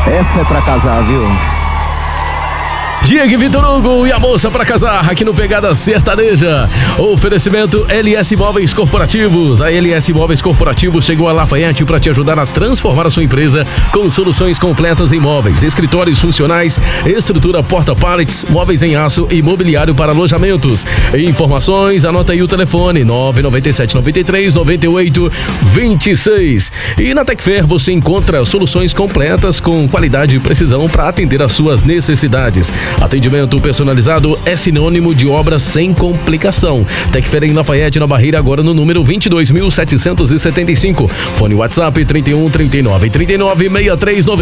Essa é pra casar, viu? Diego e Vitor Hugo e a moça pra casar aqui no Pegada Sertaneja. Oferecimento LS Móveis Corporativos. A LS Móveis Corporativos chegou a Lafayette para te ajudar a transformar a sua empresa com soluções completas em móveis, escritórios funcionais, estrutura porta-pallets, móveis em aço e mobiliário para alojamentos. Informações, anota aí o telefone 997 93 98 26. E na Tecfer você encontra soluções completas com qualidade e precisão para atender às suas necessidades. Atendimento personalizado é sinônimo de obra sem complicação. Tecfer em Lafayette, na Barreira, agora no número 22.775. Fone WhatsApp 31 39 39 63 90.